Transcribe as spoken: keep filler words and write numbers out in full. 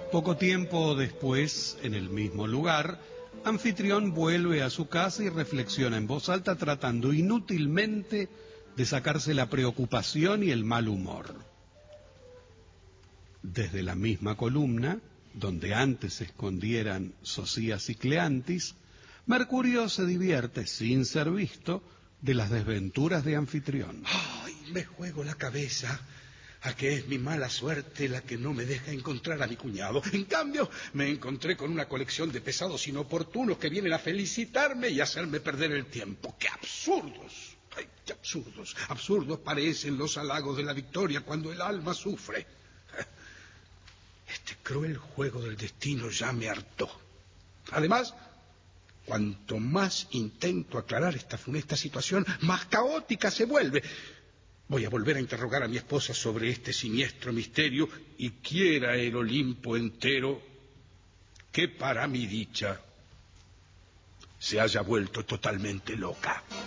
Poco tiempo después, en el mismo lugar, Anfitrión vuelve a su casa y reflexiona en voz alta, tratando inútilmente de sacarse la preocupación y el mal humor. Desde la misma columna, donde antes se escondieran Socías y Cleantis, Mercurio se divierte, sin ser visto, de las desventuras de Anfitrión. ¡Ay! Me juego la cabeza a que es mi mala suerte la que no me deja encontrar a mi cuñado. En cambio, me encontré con una colección de pesados inoportunos que vienen a felicitarme y hacerme perder el tiempo. ¡Qué absurdos! ¡Ay, qué absurdos! Absurdos parecen los halagos de la victoria cuando el alma sufre. Este cruel juego del destino ya me hartó. Además, cuanto más intento aclarar esta funesta situación, más caótica se vuelve. Voy a volver a interrogar a mi esposa sobre este siniestro misterio y quiera el Olimpo entero que para mi dicha se haya vuelto totalmente loca.